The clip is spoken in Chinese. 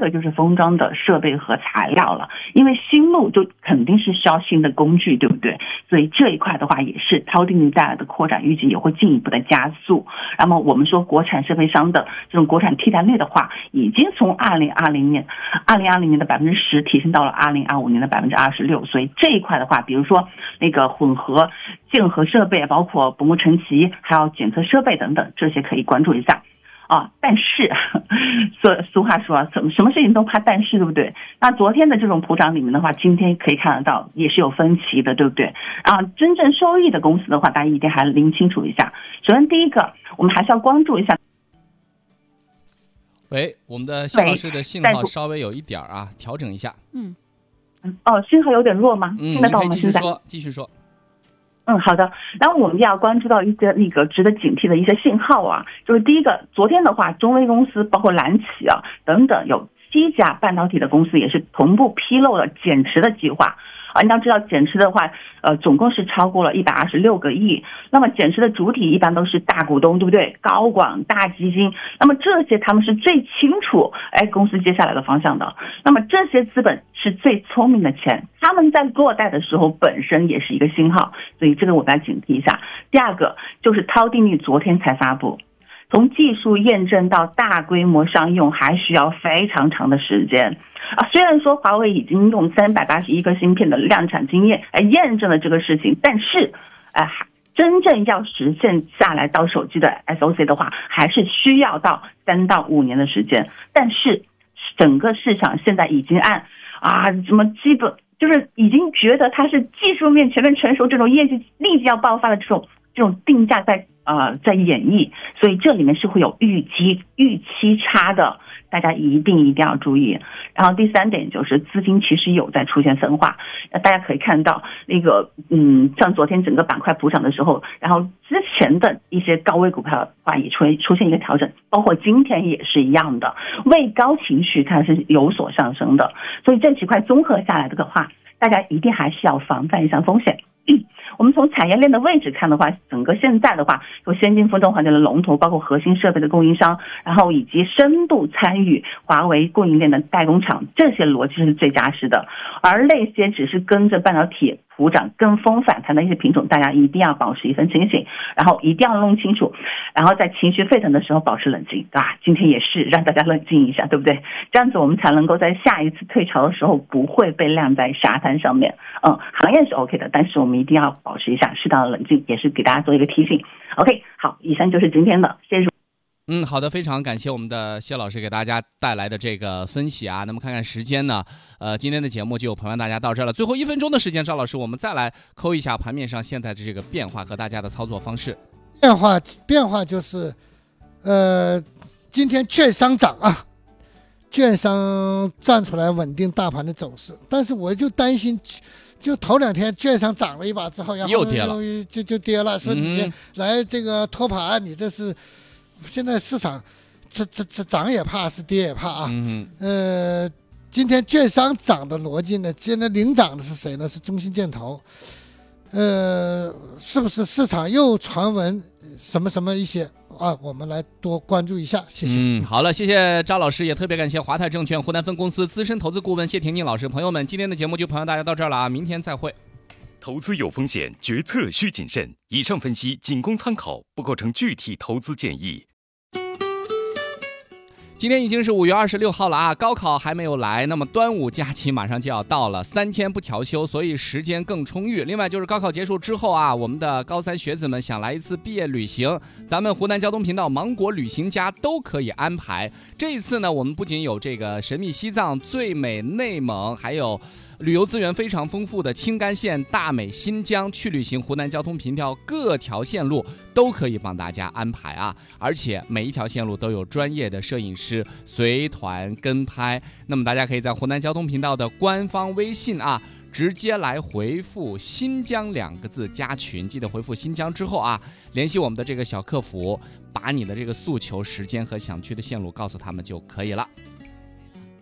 个就是封装的设备和材料了，因为新路就肯定是需要新的工具，对不对？所以这一块的话也是超定律带来的扩展，预计也会进一步的加速。那么我们说国产设备商的这种国产替代率的话，已经从2020年的10%提升到了2025年的26%，所以这一块的话，比如说那个混合竞合设备，包括薄膜成旗，还有检测设备等等，这些可以关注一下。但是俗话说什么事情都怕但是，对不对？那昨天的这种普涨里面的话，今天可以看得到也是有分歧的，对不对？真正受益的公司的话，大家一定还拎清楚一下。首先第一个，我们还是要关注一下。 喂，我们的肖老师的信号稍微有一点调整一下。 信号有点弱吗？听得到吗？现在继续说。 好的。然后我们要关注到一些那个值得警惕的一些信号就是第一个，昨天的话，中微公司包括蓝企等等，有7家半导体的公司也是同步披露了减持的计划。你要知道减持的话，总共是超过了126个亿。那么减持的主体一般都是大股东，对不对？高管、大基金。那么这些他们是最清楚公司接下来的方向的。那么这些资本是最聪明的钱，他们在落袋的时候本身也是一个信号，所以这个我们要警惕一下。第二个就是涛定律昨天才发布。从技术验证到大规模商用还需要非常长的时间虽然说华为已经用381个芯片的量产经验验证了这个事情，但是真正要实现下来到手机的 SOC 的话，还是需要到3到5年的时间。但是整个市场现在已经按什么基本就是已经觉得它是技术面全面成熟，这种业绩立即要爆发的这种定价在演绎，所以这里面是会有预期差的，大家一定要注意。然后第三点就是资金其实有在出现分化，大家可以看到那个像昨天整个板块普涨的时候，然后之前的一些高位股票的话也出现一个调整，包括今天也是一样的，位高情绪它是有所上升的，所以这几块综合下来的话，大家一定还是要防范一下风险。我们从产业链的位置看的话，整个现在的话有先进封装环节的龙头，包括核心设备的供应商，然后以及深度参与华为供应链的代工厂，这些逻辑是最扎实的。而那些只是跟着半导体普涨跟风反弹的一些品种，大家一定要保持一份清醒，然后一定要弄清楚，然后在情绪沸腾的时候保持冷静今天也是让大家冷静一下，对不对？这样子我们才能够在下一次退潮的时候不会被晾在沙滩上面。行业是 OK 的，但是我们一定要保持一下适当的冷静，也是给大家做一个提醒。OK， 好，以上就是今天的，谢谢。 好的，非常感谢我们的谢老师给大家带来的这个分析那么看看时间呢，今天的节目就陪伴大家到这儿了。最后1分钟的时间，赵老师，我们再来抠一下盘面上现在的这个变化和大家的操作方式。 变化就是，今天券商涨券商站出来稳定大盘的走势，但是我就担心。就头2天券商涨了一把之后，然后又跌了， 就跌了。说你来这个托盘，你这是现在市场这涨也怕，是跌也怕今天券商涨的逻辑呢？现在领涨的是谁呢？是中信建投。是不是市场又传闻什么一些我们来多关注一下，谢谢。 好了，谢谢张老师，也特别感谢华泰证券湖南分公司资深投资顾问谢婷婷老师。朋友们，今天的节目就陪伴大家到这儿了明天再会。 投资有风险，决策需谨慎。以上分析仅供参考，不构成具体投资建议。 今天已经是5月26号了高考还没有来，那么端午假期马上就要到了，3天不调休，所以时间更充裕。另外就是高考结束之后我们的高3学子们想来一次毕业旅行，咱们湖南交通频道芒果旅行家都可以安排。这一次呢，我们不仅有这个神秘西藏、最美内蒙，还有旅游资源非常丰富的青甘县、大美、新疆，去旅行湖南交通频道各条线路都可以帮大家安排而且每一条线路都有专业的摄影师随团跟拍。那么大家可以在湖南交通频道的官方微信直接来回复新疆2个字加群，记得回复新疆之后联系我们的这个小客服，把你的这个诉求时间和想去的线路告诉他们就可以了。